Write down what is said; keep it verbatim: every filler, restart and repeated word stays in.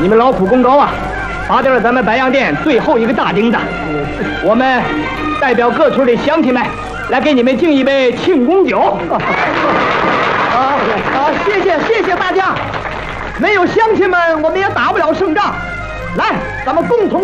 你们劳苦功高啊，拔掉了咱们白洋淀最后一个大钉子。我们代表各村的乡亲们，来给你们敬一杯庆功酒。啊啊！谢谢谢谢大家，没有乡亲们，我们也打不了胜仗。来，咱们共同。